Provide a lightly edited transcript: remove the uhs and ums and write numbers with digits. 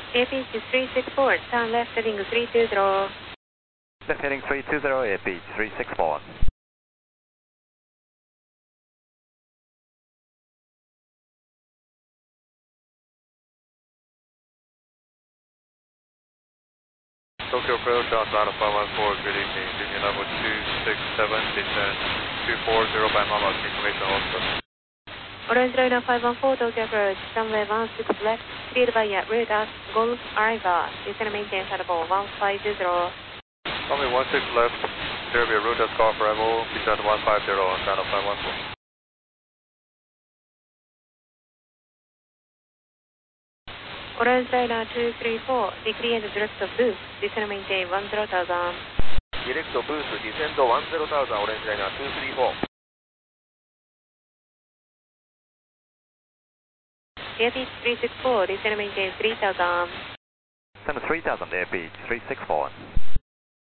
APH 364, turn left heading 320. Left heading 320, APH 364. Tokyo Approach, outside of 514, good evening. Union level 267, descent 240 by Mama, information also. Orange Liner 514, Tokyo Approach, runway 16 left, speed by route as Golf Arriva, descend maintain suitable 150. Runway 16 left, there will be a route as Golf Arrival, descent 150, outside of 514. Orange Liner 234, decrease direct of boost, descend maintain 10,000. Direct boost, descend 10,000, Orange Liner 234. APH 364, descend maintain 3,000. Send 3000, APH 364.